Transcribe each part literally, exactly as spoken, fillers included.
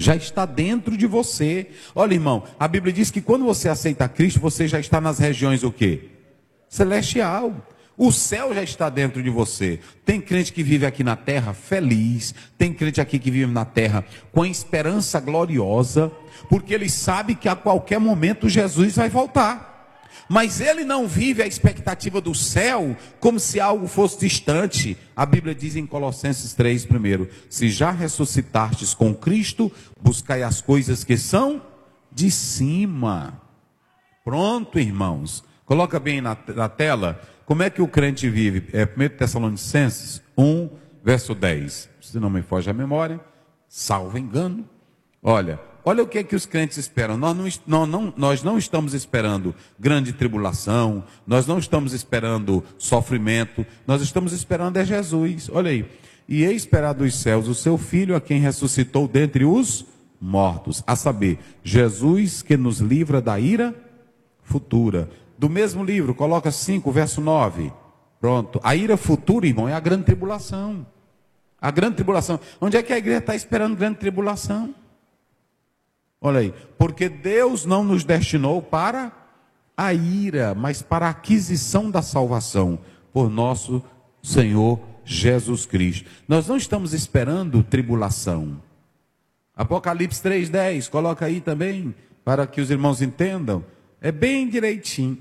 Já está dentro de você. Olha, irmão, a Bíblia diz que quando você aceita Cristo, você já está nas regiões o quê? Celestial. O céu já está dentro de você. Tem crente que vive aqui na terra feliz. Tem crente aqui que vive na terra com a esperança gloriosa, porque ele sabe que a qualquer momento Jesus vai voltar. Mas ele não vive a expectativa do céu como se algo fosse distante. A Bíblia diz em Colossenses três, primeiro: se já ressuscitastes com Cristo, buscai as coisas que são de cima. Pronto, irmãos. Coloca bem na, na tela. Como é que o crente vive? É primeiro Tessalonicenses um, verso dez. Se não me foge a memória, salvo engano. Olha, olha o que é que os crentes esperam. Nós não, nós, não, nós não estamos esperando grande tribulação, nós não estamos esperando sofrimento, nós estamos esperando é Jesus. Olha aí. E eis esperar dos céus o seu Filho, a quem ressuscitou dentre os mortos, a saber, Jesus, que nos livra da ira futura. Do mesmo livro, coloca cinco, verso nove. Pronto. A ira futura, irmão, é a grande tribulação. A grande tribulação. Onde é que a igreja está esperando grande tribulação? Olha aí. Porque Deus não nos destinou para a ira, mas para a aquisição da salvação por nosso Senhor Jesus Cristo. Nós não estamos esperando tribulação. Apocalipse três, dez, coloca aí também, para que os irmãos entendam. É bem direitinho.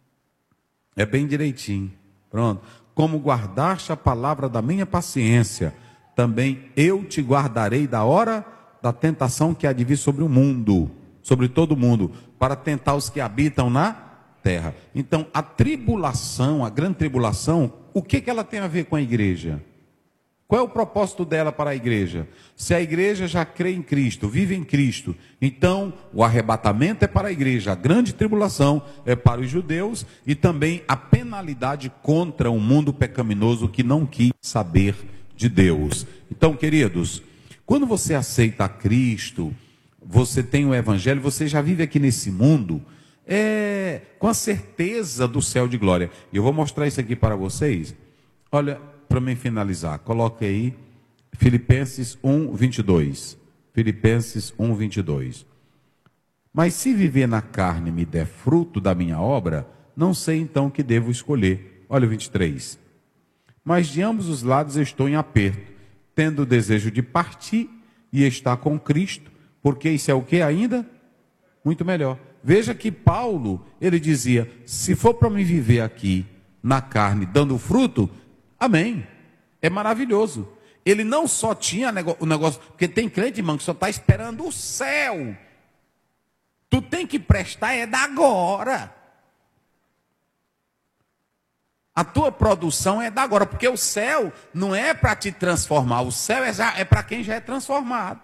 É bem direitinho. Pronto. Como guardaste a palavra da minha paciência, também eu te guardarei da hora da tentação que há de vir sobre o mundo, sobre todo o mundo, para tentar os que habitam na terra. Então, a tribulação, a grande tribulação, o que, que ela tem a ver com a igreja? Qual é o propósito dela para a igreja? Se a igreja já crê em Cristo, vive em Cristo, então o arrebatamento é para a igreja, a grande tribulação é para os judeus e também a penalidade contra o mundo pecaminoso que não quis saber de Deus. Então, queridos, quando você aceita a Cristo, você tem o Evangelho, você já vive aqui nesse mundo é, com a certeza do céu de glória. E eu vou mostrar isso aqui para vocês. Olha, para mim finalizar, coloque aí Filipenses um, vinte e dois. Filipenses um, vinte e dois. Mas se viver na carne me der fruto da minha obra, não sei então o que devo escolher. Olha o vinte e três. Mas de ambos os lados eu estou em aperto, tendo o desejo de partir e estar com Cristo, porque isso é o que ainda? Muito melhor. Veja que Paulo, ele dizia, se for para me viver aqui na carne dando fruto, amém, é maravilhoso. Ele não só tinha o negócio, porque tem crente, irmão, que só está esperando o céu. Tu tem que prestar é da agora. A tua produção é da agora, porque o céu não é para te transformar, o céu é, é para quem já é transformado.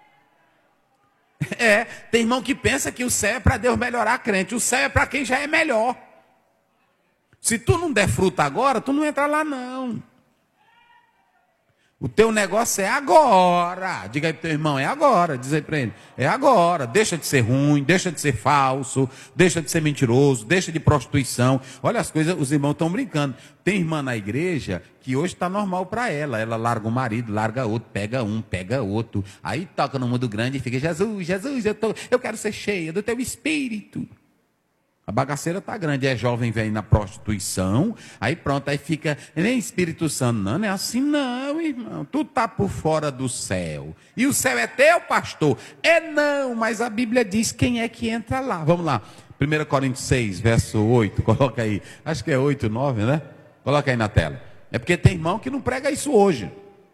É, tem irmão que pensa que o céu é para Deus melhorar a crente, o céu é para quem já é melhor. Se tu não der fruta agora, tu não entra lá não. O teu negócio é agora. Diga aí pro teu irmão, é agora. Diz aí para ele, é agora. Deixa de ser ruim, deixa de ser falso, deixa de ser mentiroso, deixa de prostituição. Olha as coisas, os irmãos estão brincando. Tem irmã na igreja que hoje está normal para ela. Ela larga o marido, larga outro, pega um, pega outro. Aí toca no mundo grande e fica, Jesus, Jesus, eu, tô, eu quero ser cheia do teu espírito. A bagaceira está grande, é jovem, vem na prostituição, aí pronto, aí fica, nem Espírito Santo, não, não é assim não, irmão, tu está por fora do céu, e o céu é teu, pastor? É não, mas a Bíblia diz quem é que entra lá. Vamos lá, primeira Coríntios seis, verso oito, coloca aí, acho que é oito, nove, né? Coloca aí na tela, é porque tem irmão que não prega isso hoje,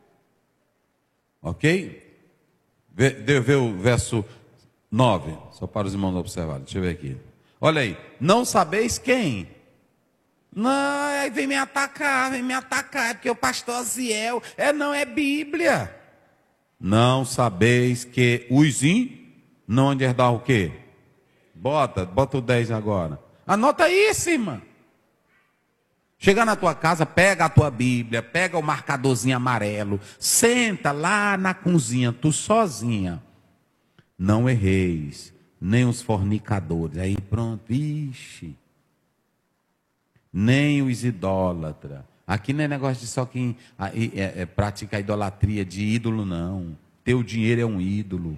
ok? Vê, dê, vê o verso nove, só para os irmãos observarem, deixa eu ver aqui. Olha aí, não sabeis quem? Não, aí vem me atacar, vem me atacar, é porque o pastor Ziel, é não, é Bíblia. Não sabeis que os in, não onde herdar o quê? Bota, bota o dez agora. Anota isso, irmã. Chega na tua casa, pega a tua Bíblia, pega o marcadorzinho amarelo, senta lá na cozinha, tu sozinha. Não erreis. Nem os fornicadores, aí pronto, ixi, nem os idólatras. Aqui não é negócio de só quem é, é, é, pratica a idolatria de ídolo, não. Teu dinheiro é um ídolo.